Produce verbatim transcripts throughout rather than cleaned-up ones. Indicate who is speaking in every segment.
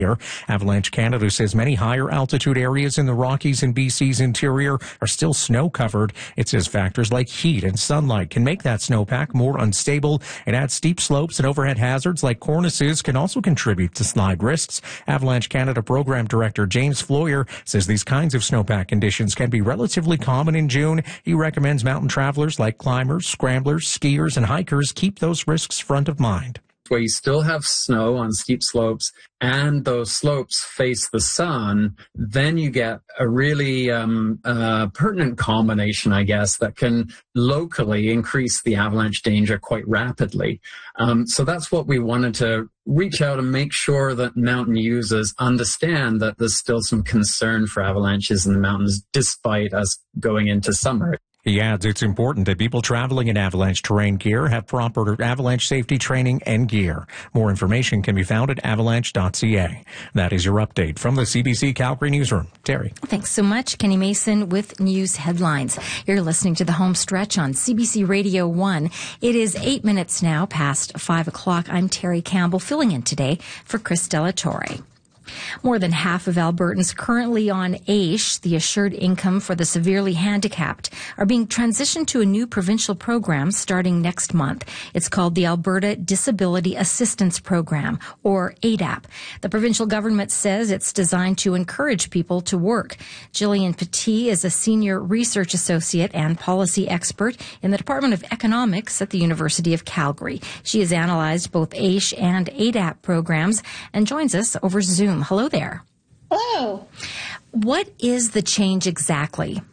Speaker 1: Avalanche Canada says many higher altitude areas in the Rockies and B C's interior are still snow covered. It says factors like heat and sunlight can make that snowpack more unstable, and adds steep slopes and overhead hazards like cornices can also contribute to slide risks. Avalanche Canada Program Director James Floyer says these kinds of snowpack conditions can be relatively common in June. He recommends mountain travelers like climbers, scramblers, skiers, and hikers keep those risks front of mind.
Speaker 2: Where you still have snow on steep slopes and those slopes face the sun, then you get a really um, uh, pertinent combination, I guess, that can locally increase the avalanche danger quite rapidly. Um, so that's what we wanted to reach out and make sure that mountain users understand that there's still some concern for avalanches in the mountains despite us going into summer.
Speaker 1: He adds it's important that people traveling in avalanche terrain gear have proper avalanche safety training and gear. More information can be found at avalanche dot c a. That is your update from the C B C Calgary Newsroom. Terry.
Speaker 3: Thanks so much, Kenny Mason with news headlines. You're listening to The Home Stretch on C B C Radio one. It is eight minutes now past five o'clock. I'm Terry Campbell, filling in today for Chris Delatorre. More than half of Albertans currently on A I S H, the Assured Income for the Severely Handicapped, are being transitioned to a new provincial program starting next month. It's called the Alberta Disability Assistance Program, or A D A P. The provincial government says it's designed to encourage people to work. Gillian Petit is a senior research associate and policy expert in the Department of Economics at the University of Calgary. She has analyzed both A I S H and A D A P programs and joins us over Zoom. Hello there.
Speaker 4: Hello.
Speaker 3: What is the change exactly?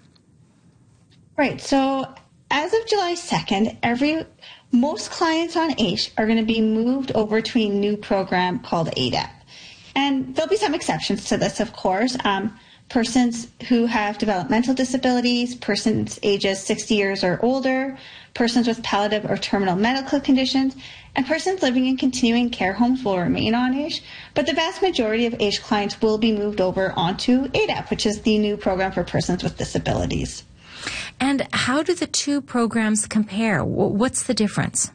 Speaker 4: Right. So as of July second, every most clients on A I S H are going to be moved over to a new program called A D A P. And there'll be some exceptions to this, of course. Um, persons who have developmental disabilities, persons ages sixty years or older, persons with palliative or terminal medical conditions, and persons living in continuing care homes will remain on A I S H, but the vast majority of A I S H clients will be moved over onto A D A P, which is the new program for persons with disabilities.
Speaker 3: And how do the two programs compare? What's the difference?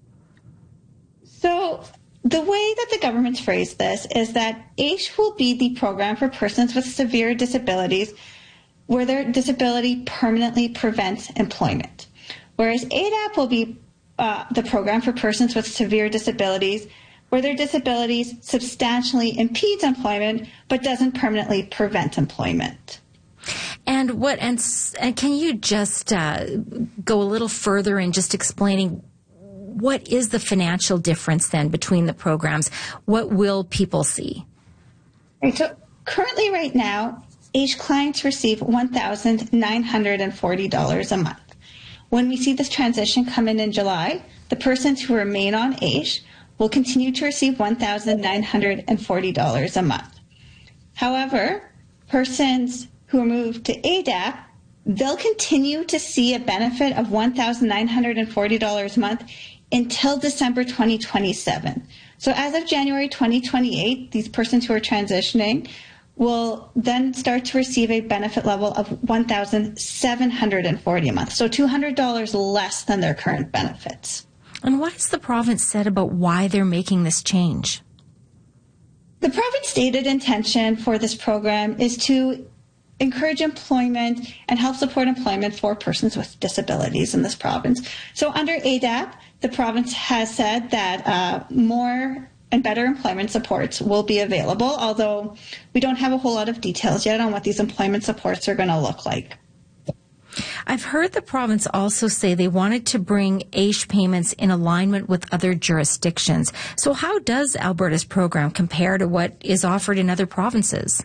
Speaker 4: So the way that the government's phrased this is that A I S H will be the program for persons with severe disabilities where their disability permanently prevents employment, whereas A D A P will be Uh, the program for persons with severe disabilities where their disabilities substantially impedes employment but doesn't permanently prevent employment.
Speaker 3: And what? And, and can you just uh, go a little further in just explaining what is the financial difference then between the programs? What will people see?
Speaker 4: Right, so currently right now, A I S H clients receive one thousand nine hundred forty dollars a month. When we see this transition come in in July, the persons who remain on A I S H will continue to receive one thousand nine hundred forty dollars a month. However, persons who are moved to A D A P, they'll continue to see a benefit of one thousand nine hundred forty dollars a month until December twenty twenty-seven. So as of January twenty twenty-eight, these persons who are transitioning will then start to receive a benefit level of one thousand seven hundred forty dollars a month, so two hundred dollars less than their current benefits.
Speaker 3: And what has the province said about why they're making this change?
Speaker 4: The province stated intention for this program is to encourage employment and help support employment for persons with disabilities in this province. So under A D A P, the province has said that uh, more and better employment supports will be available, although we don't have a whole lot of details yet on what these employment supports are going to look like.
Speaker 3: I've heard the province also say they wanted to bring A I S H payments in alignment with other jurisdictions. So how does Alberta's program compare to what is offered in other provinces?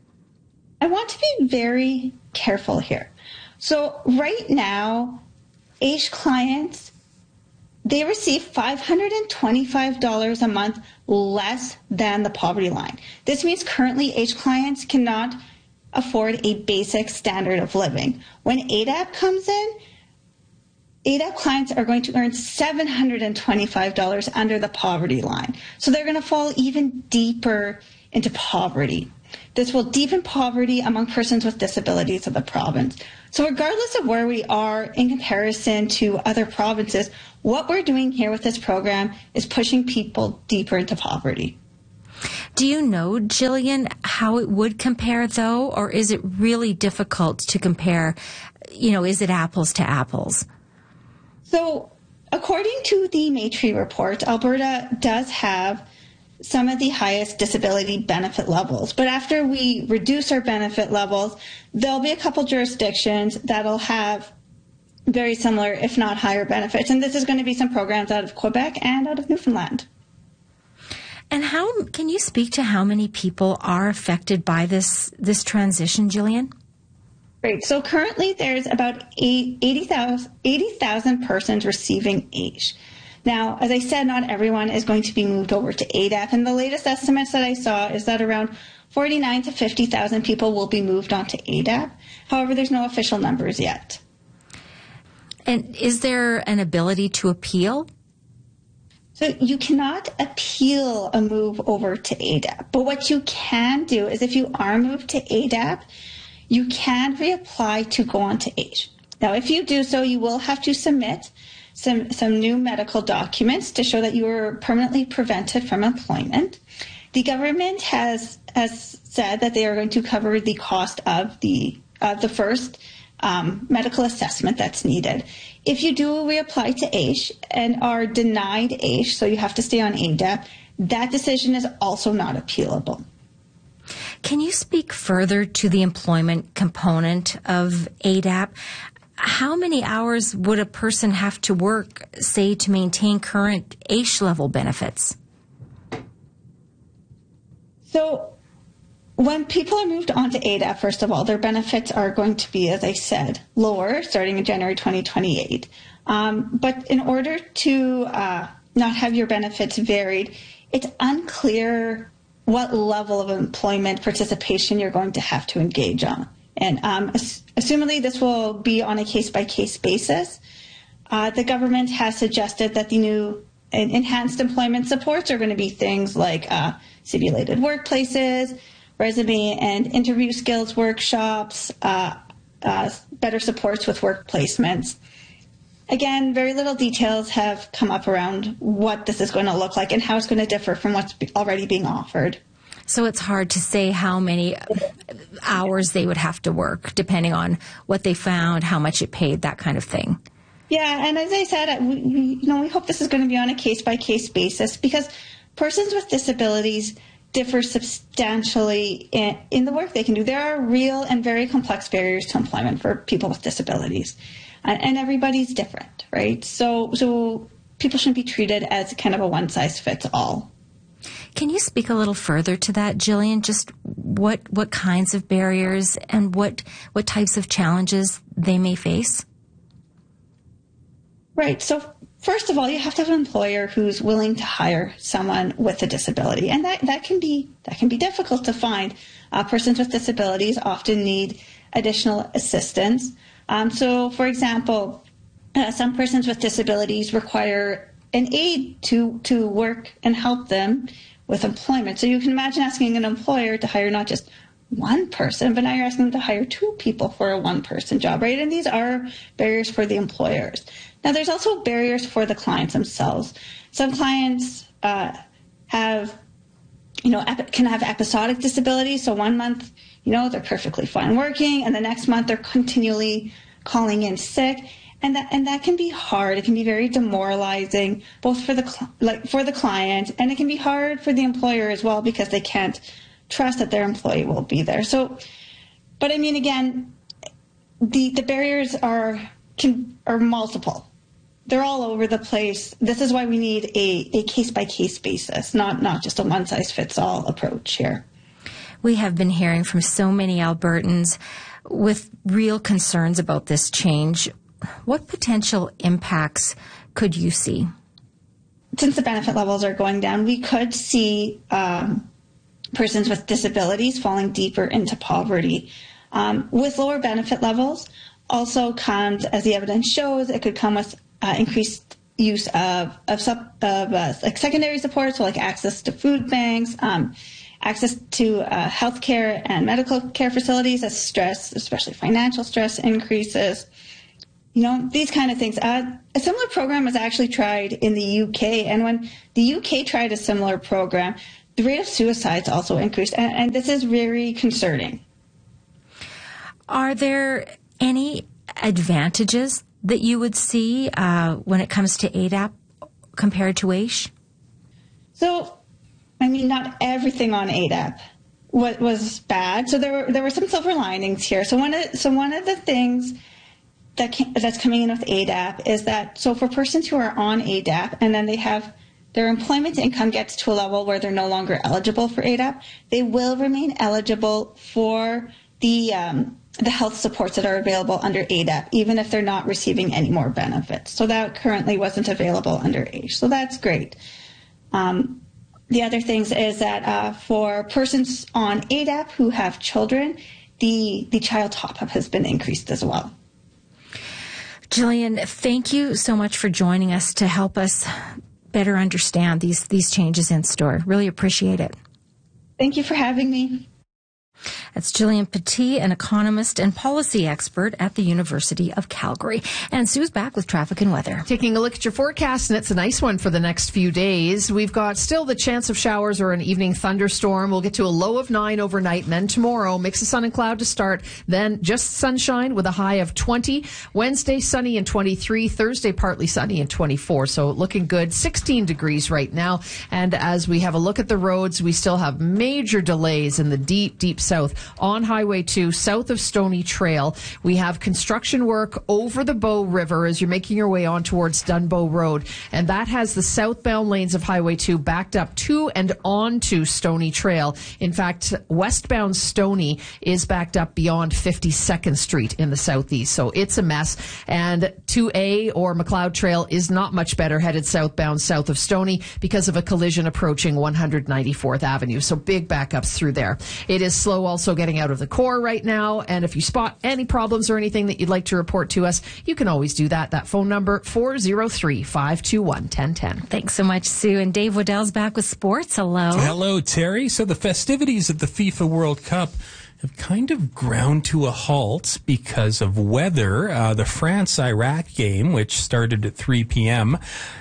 Speaker 4: I want to be very careful here. So right now, A I S H clients, they receive five hundred twenty-five dollars a month less than the poverty line. This means currently A I S H clients cannot afford a basic standard of living. When A D A P comes in, A D A P clients are going to earn seven hundred twenty-five dollars under the poverty line. So they're going to fall even deeper into poverty. This will deepen poverty among persons with disabilities of the province. So regardless of where we are in comparison to other provinces, what we're doing here with this program is pushing people deeper into poverty.
Speaker 3: Do you know, Jillian, how it would compare, though, or is it really difficult to compare? You know, is it apples to apples?
Speaker 4: So, according to the Maitrey report, Alberta does have some of the highest disability benefit levels. But after we reduce our benefit levels, there'll be a couple jurisdictions that'll have very similar, if not higher, benefits. And this is going to be some programs out of Quebec and out of Newfoundland.
Speaker 3: And how can you speak to how many people are affected by this this transition, Jillian?
Speaker 4: Great. So currently there's about eighty thousand persons receiving A I S H. Now, as I said, not everyone is going to be moved over to A D A P, and the latest estimates that I saw is that around forty-nine to fifty thousand people will be moved on to A D A P. However, there's no official numbers yet.
Speaker 3: And is there an ability to appeal?
Speaker 4: So you cannot appeal a move over to A D A P, but what you can do is if you are moved to A D A P, you can reapply to go on to A I S H. Now, if you do so, you will have to submit some, some new medical documents to show that you were permanently prevented from employment. The government has, has said that they are going to cover the cost of the, of the first um, medical assessment that's needed. If you do reapply to A I S H and are denied A I S H, so you have to stay on A D A P, that decision is also not appealable.
Speaker 3: Can you speak further to the employment component of A D A P? How many hours would a person have to work, say, to maintain current A I S H level benefits?
Speaker 4: So when people are moved on to A D A P, first of all, their benefits are going to be, as I said, lower starting in January twenty twenty-eight. Um, but in order to uh, not have your benefits varied, it's unclear what level of employment participation you're going to have to engage on. And um, assumedly this will be on a case-by-case basis. Uh, the government has suggested that the new enhanced employment supports are going to be things like uh, simulated workplaces, resume and interview skills workshops, uh, uh, better supports with work placements. Again, very little details have come up around what this is going to look like and how it's going to differ from what's already being offered.
Speaker 3: So it's hard to say how many hours they would have to work, depending on what they found, how much it paid, that kind of thing.
Speaker 4: Yeah, and as I said, we, you know, we hope this is going to be on a case-by-case basis because persons with disabilities differ substantially in, in the work they can do. There are real and very complex barriers to employment for people with disabilities, and, and everybody's different, right? So, so people shouldn't be treated as kind of a one-size-fits-all.
Speaker 3: Can you speak a little further to that, Jillian? Just what what kinds of barriers and what what types of challenges they may face?
Speaker 4: Right. So first of all, you have to have an employer who's willing to hire someone with a disability, and that, that can be that can be difficult to find. Uh, persons with disabilities often need additional assistance. Um, so, for example, uh, some persons with disabilities require an aide to to work and help them with employment. So you can imagine asking an employer to hire not just one person, but now you're asking them to hire two people for a one-person job, right? And these are barriers for the employers. Now, there's also barriers for the clients themselves. Some clients uh, have, you know, ep- can have episodic disabilities. So one month, you know, they're perfectly fine working, and the next month they're continually calling in sick. And that and that can be hard. It can be very demoralizing, both for the cl- like for the client, and it can be hard for the employer as well because they can't trust that their employee will be there. So, but I mean, again, the the barriers are can are multiple. They're all over the place. This is why we need a a case by case basis, not not just a one size fits all approach here.
Speaker 3: We have been hearing from so many Albertans with real concerns about this change. What potential impacts could you see?
Speaker 4: Since the benefit levels are going down, we could see um, persons with disabilities falling deeper into poverty. Um, with lower benefit levels also comes, as the evidence shows, it could come with uh, increased use of of, sub, of uh, like secondary support, so like access to food banks, um, access to uh, health care and medical care facilities as stress, especially financial stress, increases. You know, these kind of things. Uh, a similar program was actually tried in the U K, and when the U K tried a similar program, the rate of suicides also increased, and, and this is very concerning.
Speaker 3: Are there any advantages that you would see uh, when it comes to A D A P compared to A I S H?
Speaker 4: So, I mean, not everything on A D A P was, was bad. So there were there were some silver linings here. So one of so one of the things that can, that's coming in with A D A P is that so for persons who are on A D A P and then they have their employment income gets to a level where they're no longer eligible for A D A P, they will remain eligible for the um, the health supports that are available under A D A P, even if they're not receiving any more benefits. So that currently wasn't available under A I S H. So that's great. Um, the other things is that uh, for persons on A D A P who have children, the, the child top-up has been increased as well.
Speaker 3: Jillian, thank you so much for joining us to help us better understand these, these changes in store. Really appreciate it.
Speaker 4: Thank you for having me.
Speaker 3: That's Jillian Petit, an economist and policy expert at the University of Calgary. And Sue's back with traffic and weather.
Speaker 5: Taking a look at your forecast, and it's a nice one for the next few days. We've got still the chance of showers or an evening thunderstorm. We'll get to a low of nine overnight, and then tomorrow, mix of sun and cloud to start. Then just sunshine with a high of twenty. Wednesday, sunny and twenty-three. Thursday, partly sunny and twenty-four. So looking good. sixteen degrees right now. And as we have a look at the roads, we still have major delays in the deep, deep south. On Highway two, south of Stony Trail, we have construction work over the Bow River as you're making your way on towards Dunbow Road. And that has the southbound lanes of Highway two backed up to and onto Stony Trail. In fact, westbound Stony is backed up beyond fifty-second Street in the southeast. So it's a mess. And two A or McLeod Trail is not much better headed southbound south of Stony because of a collision approaching one hundred ninety-fourth Avenue. So big backups through there. It is slow also getting out of the core right now. And if you spot any problems or anything that you'd like to report to us, you can always do that. That phone number, four oh three, five two one, one oh one oh.
Speaker 3: Thanks so much, Sue. And Dave Waddell's back with sports. Hello.
Speaker 6: Hello, Terry. So the festivities at the FIFA World Cup have kind of ground to a halt because of weather. Uh, the France-Iraq game, which started at three p.m.,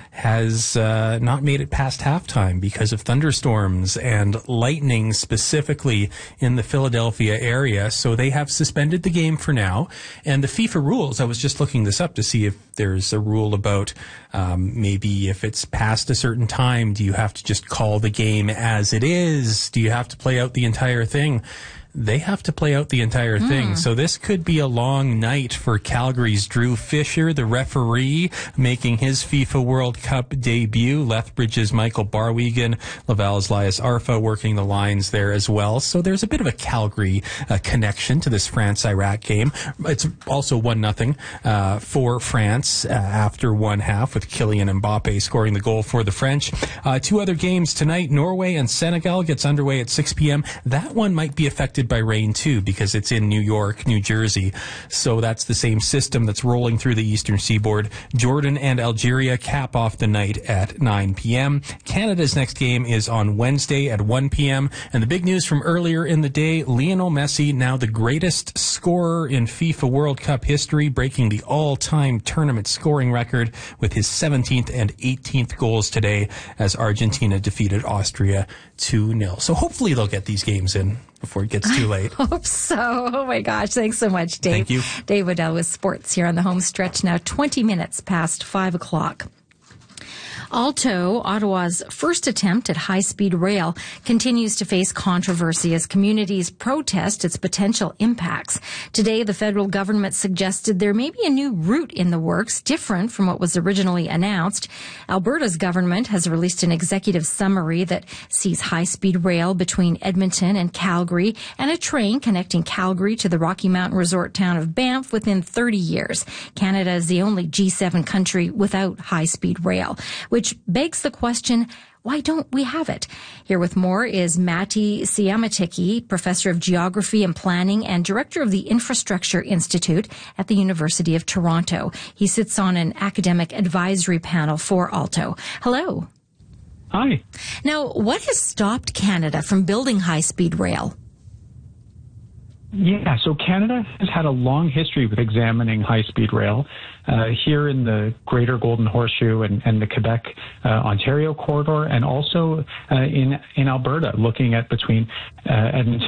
Speaker 6: has uh, not made it past halftime because of thunderstorms and lightning specifically in the Philadelphia area. So they have suspended the game for now. And the FIFA rules, I was just looking this up to see if there's a rule about um, maybe if it's past a certain time, do you have to just call the game as it is? Do you have to play out the entire thing? They have to play out the entire thing. Mm. So this could be a long night for Calgary's Drew Fisher, the referee, making his FIFA World Cup debut. Lethbridge's Michael Barwigan, Laval's Lias Arfa working the lines there as well. So there's a bit of a Calgary uh, connection to this France-Iraq game. It's also one nothing uh, for France uh, after one half with Kylian Mbappe scoring the goal for the French. Uh, two other games tonight, Norway and Senegal gets underway at six p.m. That one might be affected by rain too because it's in New York, New Jersey. So that's the same system that's rolling through the eastern seaboard. Jordan and Algeria cap off the night at nine p.m. Canada's next game is on Wednesday at one p.m. And the big news from earlier in the day, Lionel Messi, now the greatest scorer in FIFA World Cup history, breaking the all-time tournament scoring record with his seventeenth and eighteenth goals today as Argentina defeated Austria two nil. So hopefully they'll get these games in before it gets too late.
Speaker 3: I hope so. Oh my gosh. Thanks so much, Dave.
Speaker 6: Thank you.
Speaker 3: Dave Waddell with sports here on the home stretch now, twenty minutes past five o'clock. Alto, Ottawa's first attempt at high-speed rail, continues to face controversy as communities protest its potential impacts. Today, the federal government suggested there may be a new route in the works, different from what was originally announced. Alberta's government has released an executive summary that sees high-speed rail between Edmonton and Calgary and a train connecting Calgary to the Rocky Mountain resort town of Banff within thirty years. Canada is the only G seven country without high-speed rail, which Which begs the question, why don't we have it? Here with more is Matti Siamatiki, Professor of Geography and Planning and Director of the Infrastructure Institute at the University of Toronto. He sits on an academic advisory panel for Alto. Hello.
Speaker 7: Hi.
Speaker 3: Now, what has stopped Canada from building high-speed rail?
Speaker 7: Yeah, so Canada has had a long history with examining high-speed rail. Uh, here in the Greater Golden Horseshoe and, and the Quebec, uh, Ontario corridor, and also uh, in in Alberta, looking at between uh, Edmonton